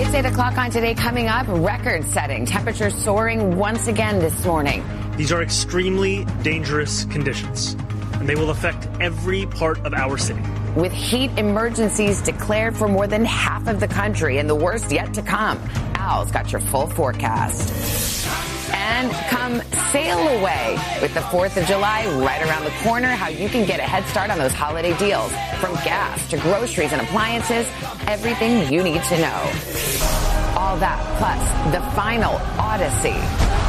It's 8 o'clock on Today. Coming up, record-setting temperatures soaring once again this morning. These are extremely dangerous conditions, and they will affect every part of our city. With heat emergencies declared for more than half of the country and the worst yet to come. Al's got your full forecast. And come sail away with the 4th of July right around the corner, how you can get a head start on those holiday deals. From gas to groceries and appliances, everything you need to know. All that plus the final Odyssey.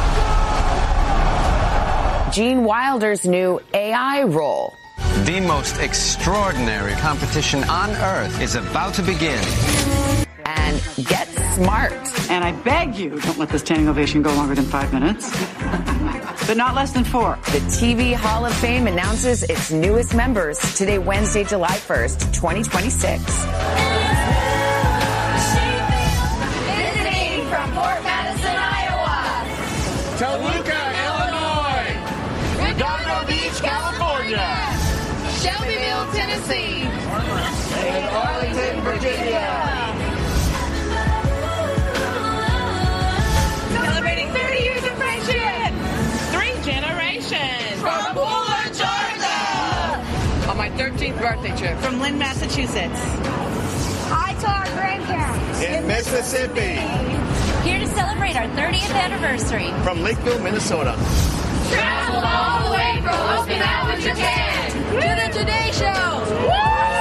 Gene Wilder's new AI role. The most extraordinary competition on Earth is about to begin. And get smart. And I beg you, don't let the standing ovation go longer than 5 minutes. But not less than 4. The TV Hall of Fame announces its newest members today, Wednesday, July 1st, 2026. Visiting from Fort Madison, Iowa. Toluca, Illinois. Redondo Beach, California. Shelbyville, Tennessee. And Arlington, Virginia. Celebrating 30 years of friendship. 3 generations. From Pooler, Georgia. On my 13th birthday trip. From Lynn, Massachusetts. Hi to our grandparents. In Mississippi. Here to celebrate our 30th anniversary. From Lakeville, Minnesota. Traveled all the way from Okinawa, Japan. To the Today Show.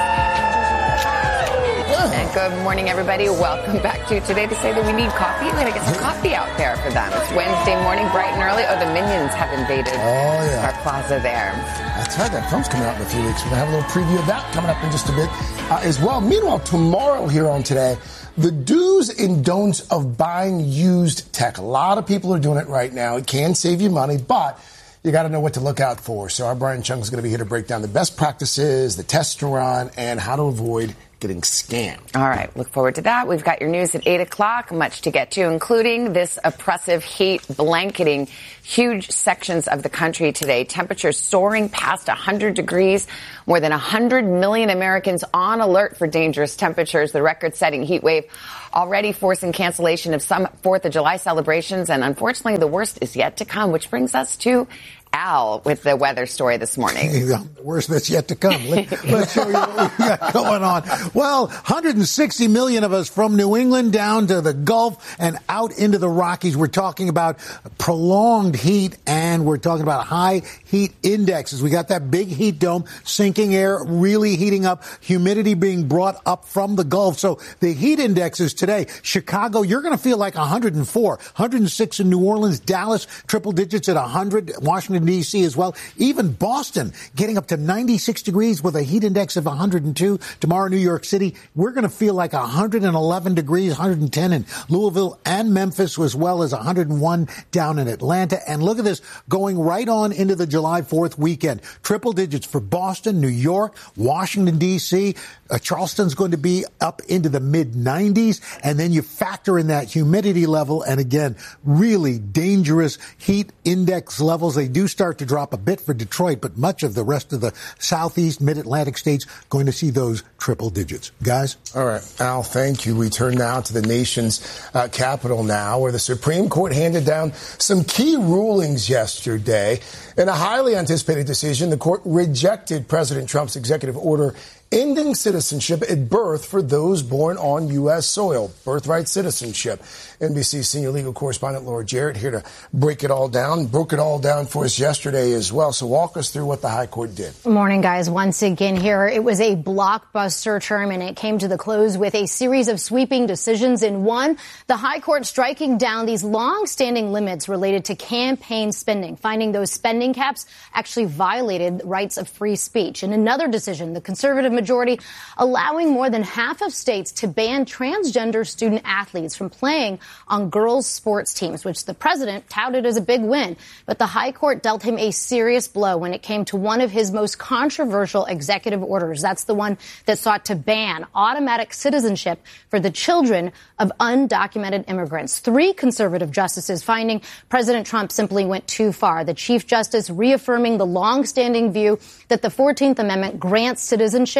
And good morning, everybody. Welcome back to Today. To say that we need coffee, we're going to get some coffee out there for them. It's Wednesday morning, bright and early. Oh, the Minions have invaded our plaza there. That's right. That film's coming out in a few weeks. We're going to have a little preview of that coming up in just a bit as well. Meanwhile, tomorrow here on Today, the do's and don'ts of buying used tech. A lot of people are doing it right now. It can save you money, but you got to know what to look out for. So our Brian Chung is going to be here to break down the best practices, the tests to run, and how to avoid getting scammed. All right. Look forward to that. We've got your news at 8 o'clock, much to get to, including this oppressive heat blanketing huge sections of the country today. Temperatures soaring past 100 degrees. More than 100 million Americans on alert for dangerous temperatures. The record-setting heat wave already forcing cancellation of some 4th of July celebrations. And unfortunately, the worst is yet to come, which brings us to Al with the weather story this morning. The worst that's yet to come. Let's show you what we got going on. Well, 160 million of us from New England down to the Gulf and out into the Rockies. We're talking about prolonged heat, and we're talking about high heat indexes. We got that big heat dome, sinking air really heating up, humidity being brought up from the Gulf. So the heat indexes today, Chicago, you're going to feel like 104, 106 in New Orleans, Dallas, triple digits at 100, Washington, D.C. as well. Even Boston getting up to 96 degrees with a heat index of 102. Tomorrow, New York City, we're going to feel like 111 degrees, 110 in Louisville and Memphis, as well as 101 down in Atlanta. And look at this, going right on into the July 4th weekend. Triple digits for Boston, New York, Washington, D.C. Charleston's going to be up into the mid-90s. And then you factor in that humidity level. And again, really dangerous heat index levels. They do start to drop a bit for Detroit, but much of the rest of the southeast, mid-Atlantic states going to see those triple digits. Guys? All right, Al, thank you. We turn now to the nation's capital now, where the Supreme Court handed down some key rulings yesterday. In a highly anticipated decision, the court rejected President Trump's executive order ending citizenship at birth for those born on U.S. soil, birthright citizenship. NBC senior legal correspondent Laura Jarrett here to break it all down. Broke it all down for us yesterday as well. So walk us through what the high court did. Good morning, guys. Once again here, it was a blockbuster term, and it came to the close with a series of sweeping decisions. In one, the high court striking down these long-standing limits related to campaign spending, finding those spending caps actually violated rights of free speech. In another decision, the conservative majority allowing more than half of states to ban transgender student athletes from playing on girls' sports teams, which the president touted as a big win. But the high court dealt him a serious blow when it came to one of his most controversial executive orders. That's the one that sought to ban automatic citizenship for the children of undocumented immigrants. 3 conservative justices finding President Trump simply went too far. The Chief Justice reaffirming the long-standing view that the 14th Amendment grants citizenship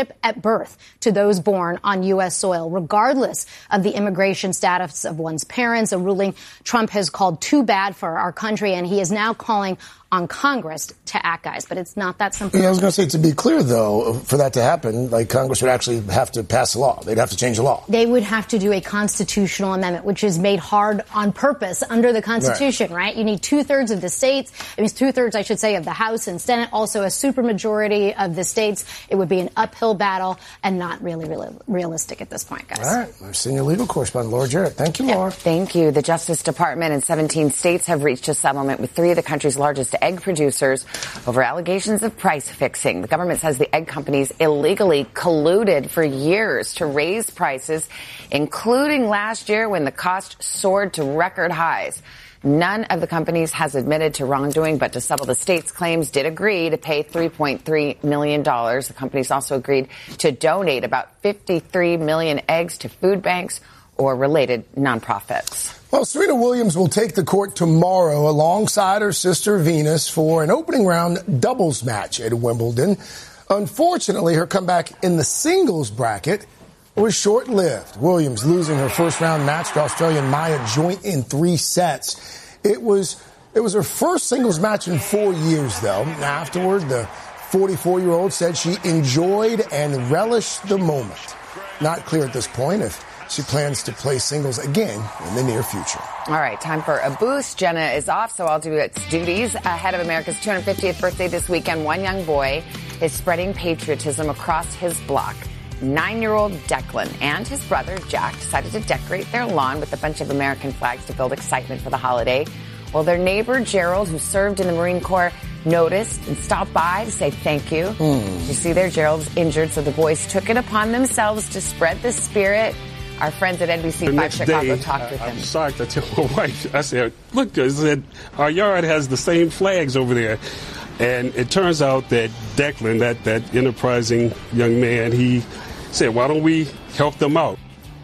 citizenship at birth to those born on U.S. soil, regardless of the immigration status of one's parents, a ruling Trump has called too bad for our country, and he is now calling on Congress to act, guys. But it's not that simple. Yeah, I was going to say, to be clear, though, for that to happen, like, Congress would actually have to pass a law. They'd have to change the law. They would have to do a constitutional amendment, which is made hard on purpose under the Constitution, right? You need 2/3 of the states. It means 2/3, I should say, of the House and Senate. Also, a supermajority of the states. It would be an uphill battle and not really realistic at this point, guys. All right. Our senior legal correspondent, Laura Jarrett. Thank you, Laura. Thank you. The Justice Department and 17 states have reached a settlement with 3 of the country's largest egg producers over allegations of price fixing. The government says the egg companies illegally colluded for years to raise prices, including last year when the cost soared to record highs. None of the companies has admitted to wrongdoing, but to settle the state's claims did agree to pay $3.3 million. The companies also agreed to donate about 53 million eggs to food banks or related nonprofits. Well, Serena Williams will take the court tomorrow alongside her sister Venus for an opening round doubles match at Wimbledon. Unfortunately, her comeback in the singles bracket was short-lived. Williams losing her first-round match to Australian Maya Joint in 3 sets. It was her first singles match in 4 years, though. Afterward, the 44-year-old said she enjoyed and relished the moment. Not clear at this point if she plans to play singles again in the near future. All right, time for a boost. Jenna is off, so I'll do its duties. Ahead of America's 250th birthday this weekend, one young boy is spreading patriotism across his block. 9-year-old Declan and his brother Jack decided to decorate their lawn with a bunch of American flags to build excitement for the holiday. Well, their neighbor Gerald, who served in the Marine Corps, noticed and stopped by to say thank you. You see there, Gerald's injured, so the boys took it upon themselves to spread the spirit. Our friends at NBC 5 Chicago talked with him. I was shocked. I told my wife, I said, look, I said, our yard has the same flags over there. And it turns out that Declan, that enterprising young man, he said, why don't we help them out?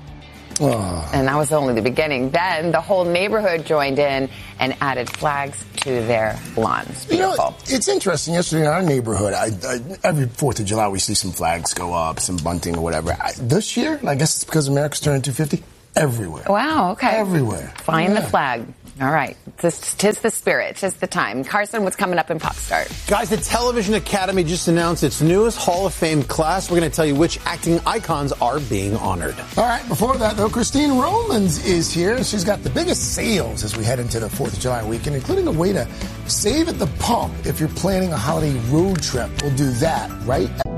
Oh. And that was only the beginning. Then the whole neighborhood joined in and added flags to their lawns. Beautiful. You know, it's interesting. Yesterday in our neighborhood, every 4th of July, we see some flags go up, some bunting or whatever. This year, I guess it's because America's turning 250, everywhere. Wow, okay. Everywhere. Find the flag. All right. Tis the spirit. Tis the time. Carson, what's coming up in Pop Start? Guys, the Television Academy just announced its newest Hall of Fame class. We're going to tell you which acting icons are being honored. All right. Before that, though, Christine Romans is here. She's got the biggest sales as we head into the 4th of July weekend, including a way to save at the pump if you're planning a holiday road trip. We'll do that right